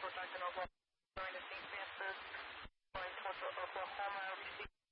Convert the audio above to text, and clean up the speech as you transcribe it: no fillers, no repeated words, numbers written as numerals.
Duncan, Oklahoma, going to St. Francis, going towards Oklahoma, receiving